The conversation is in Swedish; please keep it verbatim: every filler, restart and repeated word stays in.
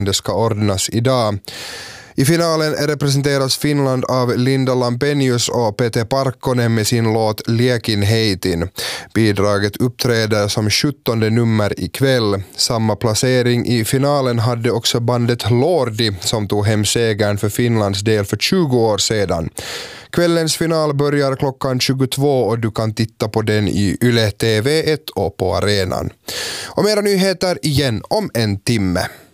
Det ska ordnas idag. I finalen representeras Finland av Linda Lampenius och Pete Parkkonen med sin låt Liekin heitin. Bidraget uppträder som sjuttonde nummer ikväll. Samma placering i finalen hade också bandet Lordi som tog hem segern för Finlands del för tjugo år sedan. Kvällens final börjar klockan tjugotvå och du kan titta på den i Yle T V ett och på arenan. Och mera nyheter igen om en timme.